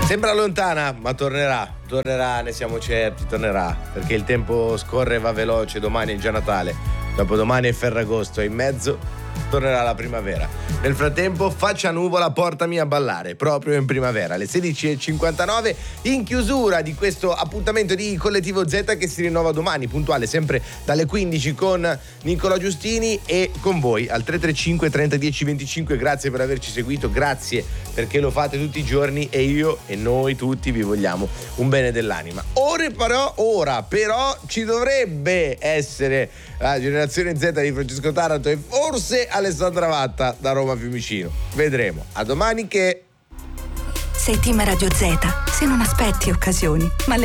Sembra lontana, ma tornerà, ne siamo certi, tornerà, perché il tempo scorre e va veloce, domani è già Natale, dopodomani è Ferragosto e in mezzo tornerà la primavera. Nel frattempo, faccia nuvola, portami a ballare, proprio in primavera, alle 16:59, in chiusura di questo appuntamento di Collettivo Z che si rinnova domani, puntuale, sempre dalle 15 con Nicola Giustini e con voi al 335 30 10 25. Grazie per averci seguito, grazie perché lo fate tutti i giorni e io e noi tutti vi vogliamo un bene dell'anima. Ora però ci dovrebbe essere la generazione Z di Francesco Taranto e forse Alessandra Vatta da Roma Fiumicino. Vedremo. A domani che... Sei team Radio Z, se non aspetti occasioni, ma